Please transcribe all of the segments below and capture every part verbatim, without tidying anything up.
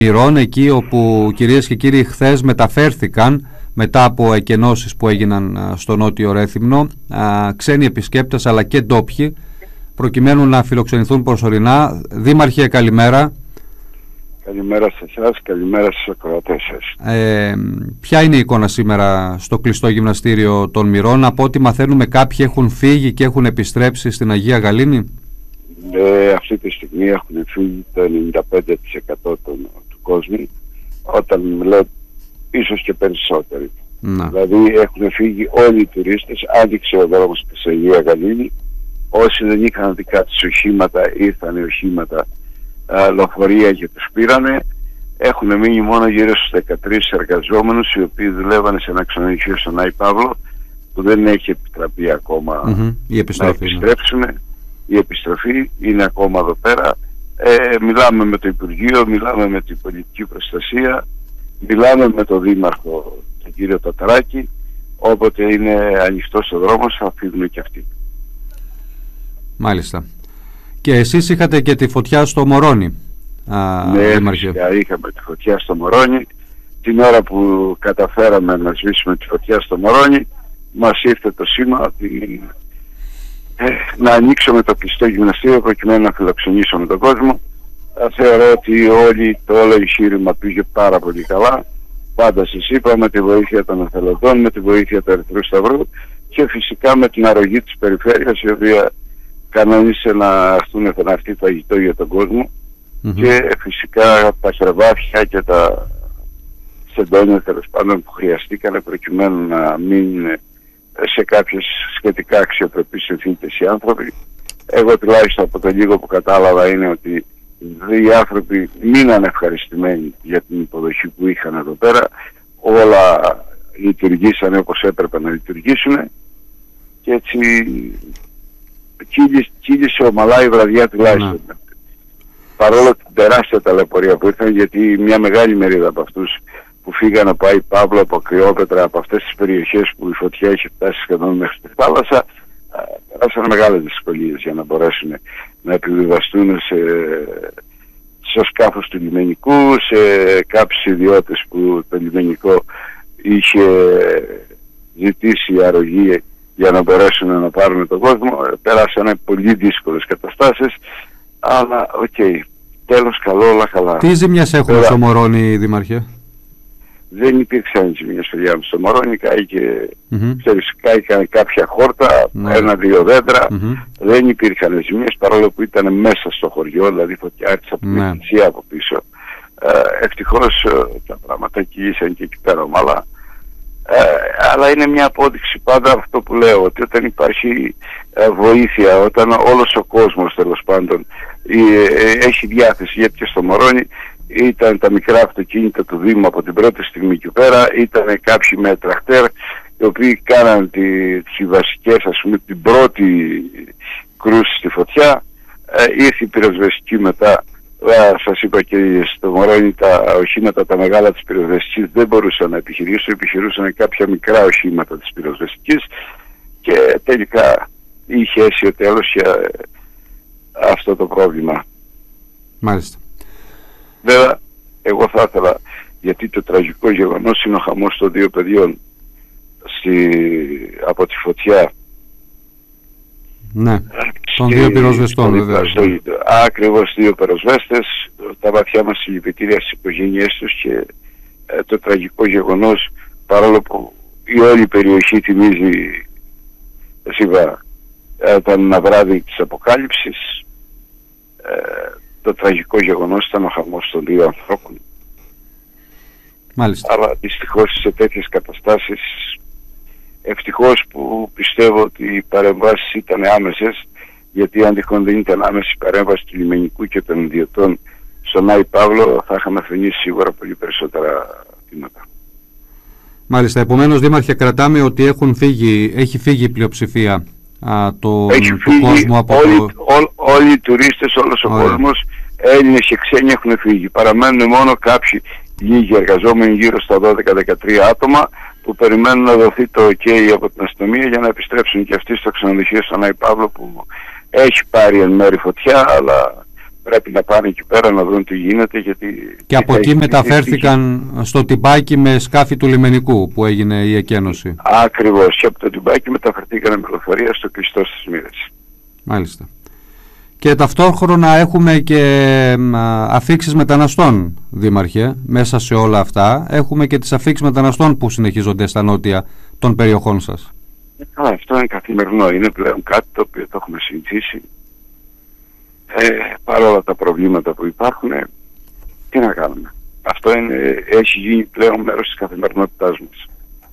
Μυρών, εκεί όπου, κυρίες και κύριοι, χθες μεταφέρθηκαν μετά από εκενώσεις που έγιναν στο Νότιο Ρέθυμνο ξένοι επισκέπτες αλλά και ντόπιοι, προκειμένου να φιλοξενηθούν προσωρινά. Δήμαρχε, καλημέρα. Καλημέρα σε εσάς, καλημέρα στους ακροατές σας. Ε, ποια είναι η εικόνα σήμερα στο κλειστό γυμναστήριο των Μυρών? Από ό,τι μαθαίνουμε, κάποιοι έχουν φύγει και έχουν επιστρέψει στην Αγία Γαλήνη. Ε, αυτή τη στιγμή έχουν φύγει το ενενήντα πέντε τοις εκατό του, του κόσμου, όταν λέω ίσως και περισσότεροι. Να. Δηλαδή έχουν φύγει όλοι οι τουρίστες, άνοιξε ο δρόμος της Αγία Γαλήνη. Όσοι δεν είχαν δικά τους οχήματα, ήρθαν οι οχήματα, λεωφορεία και τους πήρανε. Έχουν μείνει μόνο γύρω στους δεκατρείς εργαζόμενους, οι οποίοι δουλεύανε σε ένα ξενοδοχείο στον Άι Παύλο, που δεν έχει επιτραπεί ακόμα mm-hmm. η επιστροφή, να επιστρέψουν. Ναι. Η επιστροφή είναι ακόμα εδώ πέρα. Ε, μιλάμε με το Υπουργείο, μιλάμε με την πολιτική προστασία, μιλάμε με τον Δήμαρχο, τον κύριο Τατράκη. Όποτε είναι ανοιχτός ο δρόμος, θα φύγουν και αυτοί. Μάλιστα. Και εσείς είχατε και τη φωτιά στο Μωρόνι. Α, ναι, φυσικά είχαμε τη φωτιά στο Μωρόνι. Την ώρα που καταφέραμε να σβήσουμε τη φωτιά στο Μωρόνι, μας ήρθε το σήμα ότι ε, να ανοίξουμε το κλειστό γυμναστήριο προκειμένου να φιλοξενήσουμε τον κόσμο. Θεωρώ ότι όλοι, το όλο εγχείρημα πήγε πάρα πολύ καλά. Πάντα σας είπα, με τη βοήθεια των εθελοντών, με τη βοήθεια του Ερυθρού Σταυρού και φυσικά με την αρρωγή της περιφέρειας, η οποία κανόνισε να έρθουν να έρθει φαγητό για τον κόσμο mm-hmm. και φυσικά τα κρεβάτια και τα σεντόνια, τέλος πάντων, που χρειαστήκαν προκειμένου να μείνουν σε κάποιες σχετικά αξιοπρεπείς συνθήκες οι άνθρωποι. Εγώ τουλάχιστον από το λίγο που κατάλαβα είναι ότι οι άνθρωποι μείναν ευχαριστημένοι για την υποδοχή που είχαν εδώ πέρα. Όλα λειτουργήσαν όπως έπρεπε να λειτουργήσουν και έτσι κύλησε ομαλά η βραδιά τουλάχιστον. Ναι. Παρόλο την τεράστια ταλαιπωρία που ήρθαν, γιατί μια μεγάλη μερίδα από αυτούς που φύγαν από Άι Παύλο, από Κρυόπετρα, από αυτές τις περιοχές που η φωτιά έχει φτάσει σχεδόν μέχρι τη θάλασσα, πέρασαν μεγάλες δυσκολίες για να μπορέσουν να επιβιβαστούν σε, στο σκάφος του λιμενικού, σε κάποιους ιδιώτες που το λιμενικό είχε ζητήσει αρρωγή για να μπορέσουν να πάρουν τον κόσμο. Πέρασαν πολύ δύσκολες καταστάσεις, αλλά οκ, okay, τέλος καλό, όλα καλά. Τι ζημιές έχουν Πέρα... στο Μωρόνι, Δήμαρχε? Δεν υπήρξαν ζημιές, παιδιά μου, στο Μωρόνι. Κάηκε, mm-hmm. ξέρεις, κάηκαν κάποια χόρτα, mm-hmm. ένα-δύο δέντρα. Mm-hmm. Δεν υπήρχαν ζημιές, παρόλο που ήταν μέσα στο χωριό, δηλαδή φωτιά άρχισε από την mm-hmm. εκκλησία από πίσω. Ε, ευτυχώς τα πράγματα κύλησαν και εκεί πέρα ομαλά. Ε, αλλά είναι μια απόδειξη πάντα αυτό που λέω, ότι όταν υπάρχει ε, βοήθεια, όταν όλος ο κόσμος τέλος πάντων ε, ε, έχει διάθεση, γιατί και στο Μωρόνι ήταν τα μικρά αυτοκίνητα του Δήμου από την πρώτη στιγμή και πέρα, ήταν κάποιοι με τρακτέρ οι οποίοι κάναν τις τη βασικές, ας πούμε, την πρώτη κρούση στη φωτιά. Ε, ήρθε η πυροσβεστική μετά. Uh, σας είπα και στο Μωρόνι τα οχήματα τα μεγάλα της πυροσβεστικής δεν μπορούσαν να επιχειρήσουν, επιχειρούσαν κάποια μικρά οχήματα της πυροσβεστικής και τελικά είχε έσει ο τέλος για αυτό το πρόβλημα. Μάλιστα. Βέβαια, εγώ θα ήθελα, γιατί το τραγικό γεγονός είναι ο χαμός των δύο παιδιών στη, από τη φωτιά. Ναι, των δύο πυροσβεστών βέβαια. Ακριβώς, δύο πυροσβέστες. Τα βαθιά μας συλληπιτήρια στις οικογένειές τους και ε, το τραγικό γεγονός, παρόλο που η όλη περιοχή θυμίζει, είπα, ήταν ένα βράδυ της αποκάλυψης, ε, το τραγικό γεγονός ήταν ο χαμός των δύο ανθρώπων. Μάλιστα. Αλλά δυστυχώς σε τέτοιες καταστάσεις, ευτυχώς που πιστεύω ότι οι παρεμβάσεις ήταν άμεσες, γιατί αν τυχόν δεν ήταν άμεση η παρέμβαση του λιμενικού και των ιδιωτών στον Άι Παύλο, θα είχαμε αφηνήσει σίγουρα πολύ περισσότερα θύματα. Μάλιστα. Επομένως, Δήμαρχε, κρατάμε ότι έχουν φύγει, έχει φύγει η πλειοψηφία α, το, έχει του φύγει, κόσμου από όλοι, το... ό, όλοι οι τουρίστες, όλος ο Ωραία. κόσμος, Έλληνες και ξένοι έχουν φύγει. Παραμένουν μόνο κάποιοι λίγοι εργαζόμενοι, γύρω στα δώδεκα με δεκατρία άτομα, που περιμένουν να δοθεί το ok από την αστυνομία για να επιστρέψουν και αυτοί στο ξενοδοχείο στον Άι Παύλο, που έχει πάρει εν μέρει φωτιά, αλλά πρέπει να πάνε εκεί πέρα να δουν τι γίνεται, γιατί... Και από εκεί μεταφέρθηκαν στο Τιμπάκι με σκάφη του λιμενικού που έγινε η εκένωση. Ακριβώς, και από το Τιμπάκι μεταφερθήκαν με λεωφορεία στο κλειστό στις Μοίρες. Μάλιστα. Και ταυτόχρονα έχουμε και αφίξεις μεταναστών, Δήμαρχε, μέσα σε όλα αυτά. Έχουμε και τις αφίξεις μεταναστών που συνεχίζονται στα νότια των περιοχών σας. Καλά, αυτό είναι καθημερινό, είναι πλέον κάτι το οποίο το έχουμε συνηθίσει. Ε, παρόλα τα προβλήματα που υπάρχουν, τι να κάνουμε. Αυτό είναι, έχει γίνει πλέον μέρος της καθημερινότητάς μας.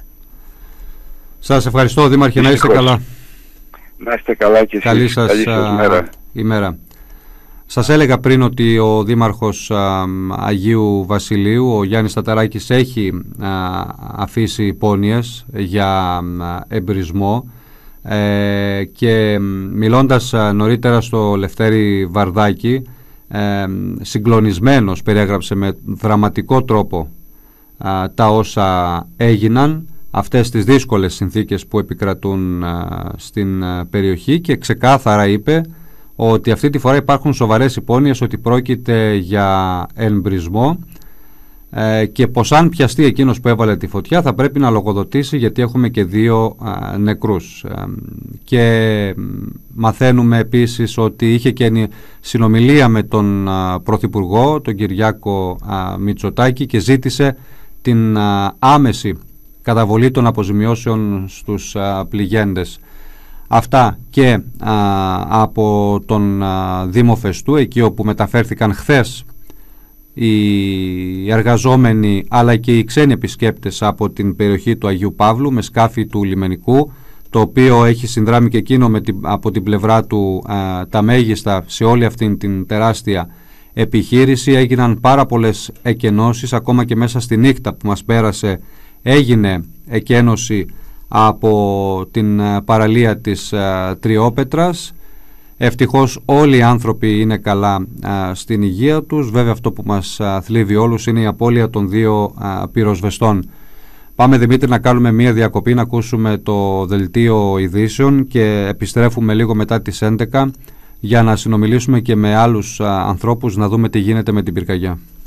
Σας ευχαριστώ, Δήμαρχε, να είστε καλά. Να είστε καλά και εσείς. Καλή σας, Καλή σας μέρα. ημέρα. Σας έλεγα πριν ότι ο Δήμαρχος α, Αγίου Βασιλείου, ο Γιάννης Ταταράκης, έχει α, αφήσει υπόνοιες για α, εμπρισμό ε, και μιλώντας α, νωρίτερα στο Λευτέρη Βαρδάκη, ε, συγκλονισμένος περιέγραψε με δραματικό τρόπο α, τα όσα έγιναν, αυτές τις δύσκολες συνθήκες που επικρατούν α, στην α, περιοχή, και ξεκάθαρα είπε ότι αυτή τη φορά υπάρχουν σοβαρές υπόνοιες ότι πρόκειται για εμπρισμό ε, και πως αν πιαστεί εκείνος που έβαλε τη φωτιά θα πρέπει να λογοδοτήσει, γιατί έχουμε και δύο α, νεκρούς. Ε, και μαθαίνουμε επίσης ότι είχε και συνομιλία με τον α, Πρωθυπουργό, τον Κυριάκο α, Μητσοτάκη, και ζήτησε την α, άμεση καταβολή των αποζημιώσεων στους α, πληγέντες. Αυτά και α, από τον α, Δήμο Φεστού, εκεί όπου μεταφέρθηκαν χθες οι εργαζόμενοι αλλά και οι ξένοι επισκέπτες από την περιοχή του Αγίου Παύλου με σκάφη του λιμενικού, το οποίο έχει συνδράμει και εκείνο με την, από την πλευρά του α, τα μέγιστα σε όλη αυτήν την τεράστια επιχείρηση. Έγιναν πάρα πολλές εκενώσεις, ακόμα και μέσα στη νύχτα που μας πέρασε έγινε εκένωση από την παραλία της α, Τριόπετρας. Ευτυχώς όλοι οι άνθρωποι είναι καλά α, στην υγεία τους. Βέβαια αυτό που μας α, θλίβει όλους είναι η απώλεια των δύο α, πυροσβεστών. Πάμε, Δημήτρη, να κάνουμε μία διακοπή, να ακούσουμε το δελτίο ειδήσεων και επιστρέφουμε λίγο μετά τις έντεκα για να συνομιλήσουμε και με άλλους α, ανθρώπους, να δούμε τι γίνεται με την πυρκαγιά.